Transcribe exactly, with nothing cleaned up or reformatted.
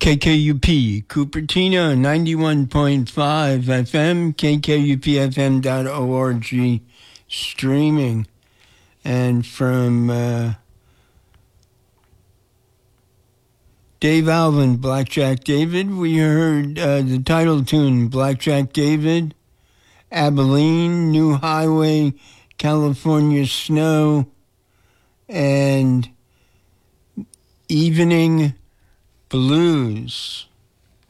K K U P, Cupertino, ninety-one point five F M, K K U P F M dot org, streaming. And from uh, Dave Alvin, Blackjack David, we heard uh, the title tune, Blackjack David, Abilene, New Highway, California Snow, and Evening Blues.